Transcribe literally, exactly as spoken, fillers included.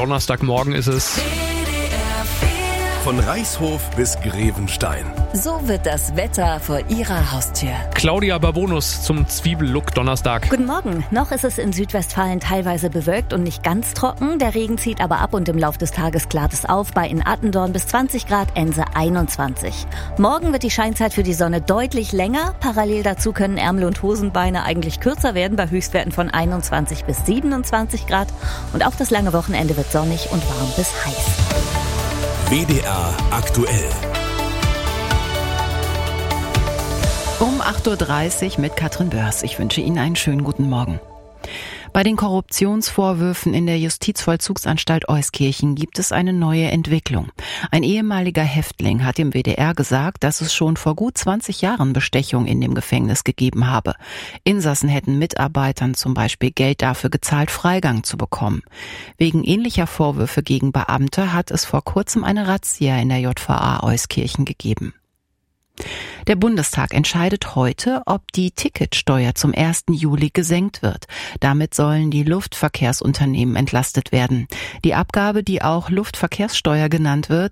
Donnerstagmorgen ist es. Von Reichshof bis Grevenstein. So wird das Wetter vor Ihrer Haustür. Claudia Babonus zum Zwiebellook Donnerstag. Guten Morgen. Noch ist es in Südwestfalen teilweise bewölkt und nicht ganz trocken. Der Regen zieht aber ab und im Laufe des Tages klart es auf. Bei in Attendorn bis zwanzig Grad, Ense einundzwanzig. Morgen wird die Scheinzeit für die Sonne deutlich länger. Parallel dazu können Ärmel und Hosenbeine eigentlich kürzer werden bei Höchstwerten von einundzwanzig bis siebenundzwanzig Grad. Und auch das lange Wochenende wird sonnig und warm bis heiß. W D R aktuell. Um acht Uhr dreißig mit Katrin Börs. Ich wünsche Ihnen einen schönen guten Morgen. Bei den Korruptionsvorwürfen in der Justizvollzugsanstalt Euskirchen gibt es eine neue Entwicklung. Ein ehemaliger Häftling hat dem W D R gesagt, dass es schon vor gut zwanzig Jahren Bestechung in dem Gefängnis gegeben habe. Insassen hätten Mitarbeitern zum Beispiel Geld dafür gezahlt, Freigang zu bekommen. Wegen ähnlicher Vorwürfe gegen Beamte hat es vor kurzem eine Razzia in der J V A Euskirchen gegeben. Der Bundestag entscheidet heute, ob die Ticketsteuer zum ersten Juli gesenkt wird. Damit sollen die Luftverkehrsunternehmen entlastet werden. Die Abgabe, die auch Luftverkehrssteuer genannt wird,